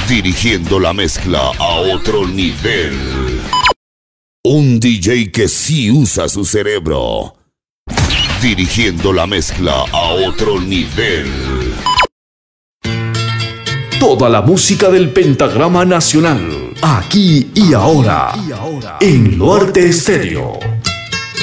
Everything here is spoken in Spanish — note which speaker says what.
Speaker 1: Dirigiendo la mezcla a otro nivel. Un DJ que sí usa su cerebro. Dirigiendo la mezcla a otro nivel.
Speaker 2: Toda la música del pentagrama nacional, aquí y ahora, en Norte Estéreo.